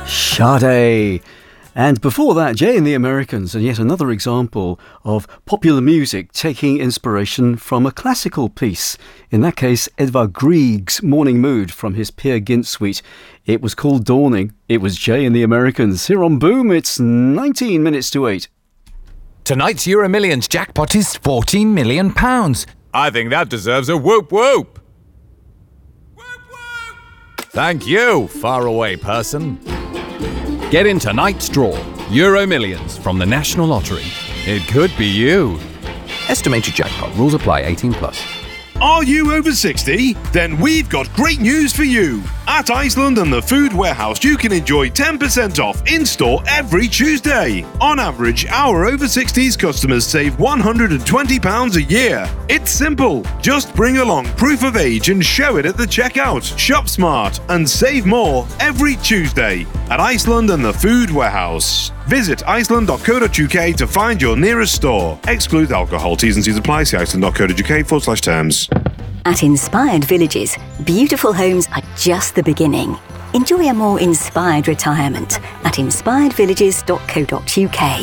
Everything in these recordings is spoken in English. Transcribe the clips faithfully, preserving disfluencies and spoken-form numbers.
Sade. And before that, Jay and the Americans, and yet another example of popular music taking inspiration from a classical piece. In that case, Edvard Grieg's Morning Mood from his Peer Gynt suite. It was called Dawning. It was Jay and the Americans. Here on Boom, it's nineteen minutes to eight. Tonight's Euro Millions jackpot is fourteen million pounds. I think that deserves a whoop whoop. Whoop whoop. Thank you, faraway person. Get in tonight's draw. Euro Millions from the National Lottery. It could be you. Estimated jackpot. Rules apply. eighteen plus. Are you over sixty? Then we've got great news for you. At Iceland and the Food Warehouse, you can enjoy ten percent off in-store every Tuesday. On average, our over sixties customers save one hundred twenty pounds a year. It's simple. Just bring along proof of age and show it at the checkout. Shop smart and save more every Tuesday at Iceland and the Food Warehouse. Visit iceland dot co dot uk to find your nearest store. Exclude alcohol. T's and C's apply. See iceland dot co dot uk forward slash terms. At Inspired Villages, beautiful homes are just the beginning. Enjoy a more inspired retirement at inspired villages dot co dot uk.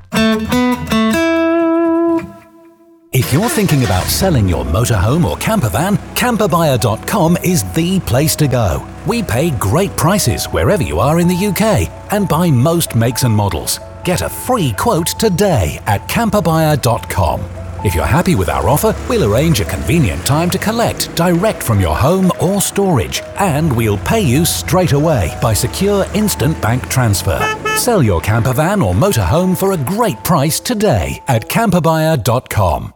If you're thinking about selling your motorhome or camper van, camper buyer dot com is the place to go. We pay great prices wherever you are in the U K and buy most makes and models. Get a free quote today at camper buyer dot com. If you're happy with our offer, we'll arrange a convenient time to collect direct from your home or storage, and we'll pay you straight away by secure instant bank transfer. Sell your camper van or motorhome for a great price today at camper buyer dot com.